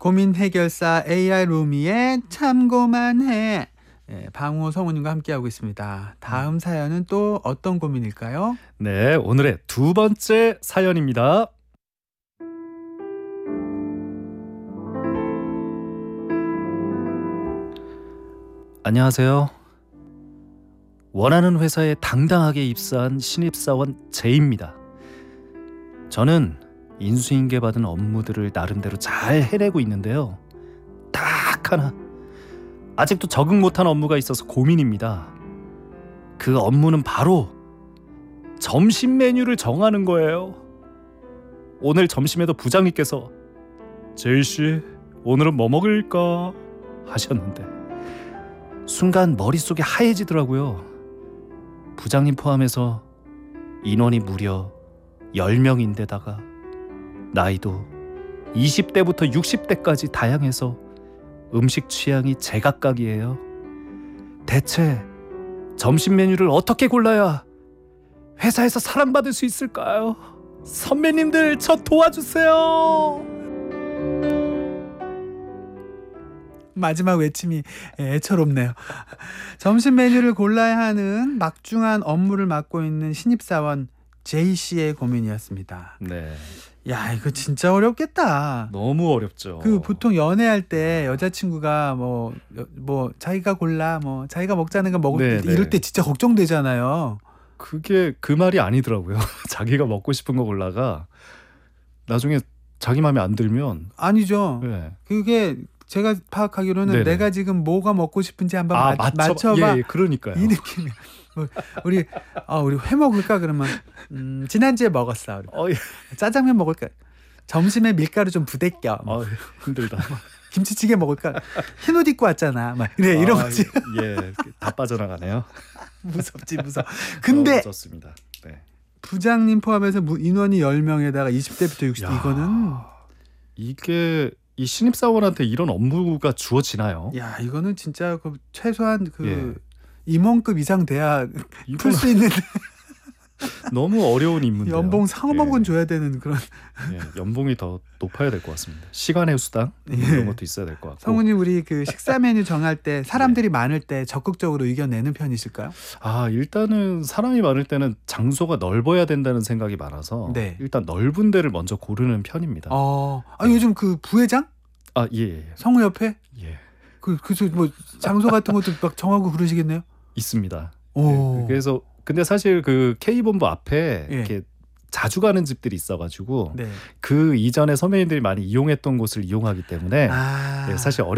고민 해결사 AI 루미의 참고만 해. 방호 성우님과 함께하고 있습니다. 다음 사연은 또 어떤 고민일까요? 네, 오늘의 두 번째 사연입니다. 안녕하세요. 원하는 회사에 당당하게 입사한 신입사원 제입니다. 저는 인수인계 받은 업무들을 나름대로 잘 해내고 있는데요. 딱 하나 아직도 적응 못한 업무가 있어서 고민입니다. 그 업무는 바로 점심 메뉴를 정하는 거예요. 오늘 점심에도 부장님께서 제이씨 오늘은 뭐 먹을까 하셨는데 순간 머릿속이 하얘지더라고요. 부장님 포함해서 인원이 무려 10명인데다가 나이도 20대부터 60대까지 다양해서 음식 취향이 제각각이에요. 대체 점심 메뉴를 어떻게 골라야 회사에서 사랑받을 수 있을까요? 선배님들 저 도와주세요. 마지막 외침이 애처롭네요. 점심 메뉴를 골라야 하는 막중한 업무를 맡고 있는 신입사원 제이 씨의 고민이었습니다. 네, 야, 이거 진짜 어렵겠다. 너무 어렵죠. 그 보통 연애할 때 여자친구가 뭐 자기가 골라 뭐 자기가 먹자는 거 먹을 때 네, 이럴 네. 때 진짜 걱정되잖아요. 그게 그 말이 아니더라고요. 자기가 먹고 싶은 거 골라가 나중에 자기 마음에 안 들면 아니죠. 네. 그게 제가 파악하기로는 네네. 내가 지금 뭐가 먹고 싶은지 한번 맞춰봐. 예, 그러니까요. 이 느낌이야. 뭐, 우리 회 먹을까 그러면 지난주에 먹었어. 우리. 예. 짜장면 먹을까? 점심에 밀가루 좀 부대껴. 힘들다. 김치찌개 먹을까? 흰 옷 입고 왔잖아. 막 이런 거지. 예, 다 빠져나가네요. 무섭지 무서워. 근데 좋습니다. 네. 부장님 포함해서 인원이 10명에다가 20대부터 60대 야. 이거는 이게 이 신입사원한테 이런 업무가 주어지나요? 야, 이거는 진짜 그 최소한 그 예. 임원급 이상 돼야 이건 풀 수 있는 너무 어려운 임무인데요. 연봉 상억은 예. 줘야 되는 그런. 예, 연봉이 더 높아야 될 것 같습니다. 시간의 수당 예. 이런 것도 있어야 될 것 같고. 성우님, 우리 그 식사 메뉴 정할 때 사람들이 많을 때 적극적으로 의견 내는 편이실까요? 일단은 사람이 많을 때는 장소가 넓어야 된다는 생각이 많아서 네. 일단 넓은 데를 먼저 고르는 편입니다. 요즘 그 부회장? 예. 성우 옆에? 예. 그래서 뭐 장소 같은 것도 막 정하고 그러시겠네요? 있습니다. 오. 예, 그래서 근데 사실 그 K본부 앞에 예. 이렇게 자주 가는 집들이 있어가지고 네. 그 이전에 선배님들이 많이 이용했던 곳을 이용하기 때문에 예, 사실